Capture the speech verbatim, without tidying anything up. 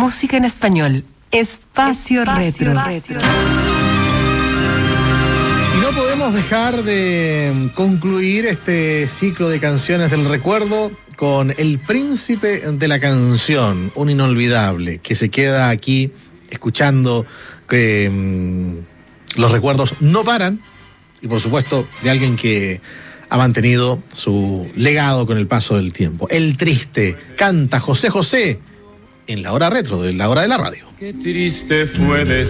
música en español. Espacio, Espacio Retro. Retro. Y no podemos dejar de concluir este ciclo de canciones del recuerdo con El Príncipe de la Canción, un inolvidable que se queda aquí escuchando que mmm, los recuerdos no paran, y por supuesto de alguien que ha mantenido su legado con el paso del tiempo. El Triste, canta José José en la hora retro de la hora de la radio. Qué triste fue de